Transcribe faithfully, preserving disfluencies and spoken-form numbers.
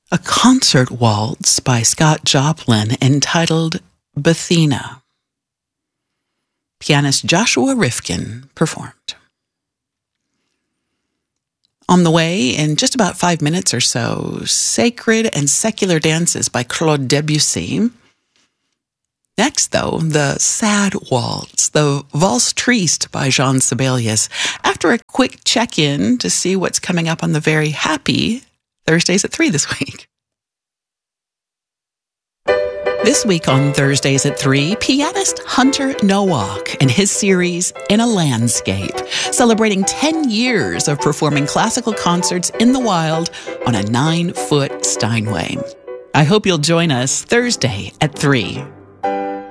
a concert waltz by Scott Joplin entitled Bethina. Pianist Joshua Rifkin performed. On the way, in just about five minutes or so, Sacred and Secular Dances by Claude Debussy. Next, though, the Sad Waltz, the Valse Triste by Jean Sibelius, after a quick check-in to see what's coming up on the very happy Thursdays at three this week. This week on Thursdays at three, pianist Hunter Nowak and his series In a Landscape, celebrating ten years of performing classical concerts in the wild on a nine-foot Steinway. I hope you'll join us Thursday at three.